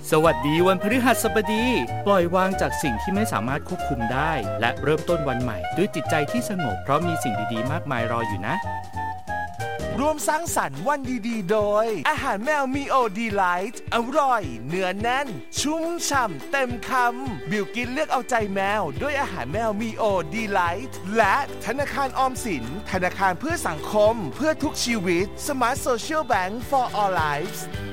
สวัสดีวันพฤหัสบดีปล่อยวางจากสิ่งที่ไม่สามารถควบคุมได้และเริ่มต้นวันใหม่ด้วยจิตใจที่สงบเพราะมีสิ่งดีๆมากมายรออยู่นะร่วมสร้างสรรค์วันดีๆโดยอาหารแมวมีโอดีไลท์อร่อยเนื้อแน่นชุ่มฉ่ำเต็มคำบิวกินเลือกเอาใจแมวด้วยอาหารแมวมีโอดีไลท์และธนาคารออมสินธนาคารเพื่อสังคมเพื่อทุกชีวิต Smart Social Bank for All Lives